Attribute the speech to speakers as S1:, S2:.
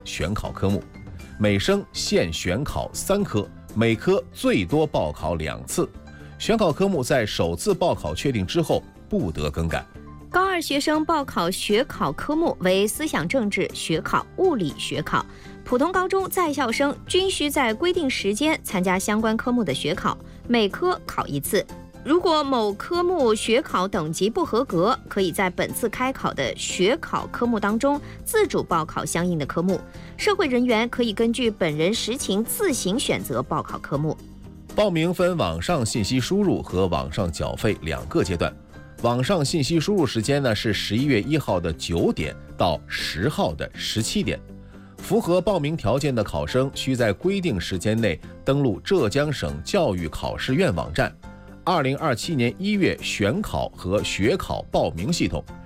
S1: 选考科目，每生限选考3科，每科最多报考2次。选考科目在首次报考确定之后不得更改。
S2: 高二学生报考学考科目为思想政治学考、物理学考。普通高中在校生均需在规定时间参加相关科目的学考，每科考1次。如果某科目学考等级不合格，可以在本次开考的学考科目当中自主报考相应的科目。社会人员可以根据本人实情自行选择报考科目。
S1: 报名分网上信息输入和网上缴费2个阶段。网上信息输入时间呢是11月1号的9点到10号的17点。符合报名条件的考生需在规定时间内登录浙江省教育考试院网站2027年1月选考和学考报名系统，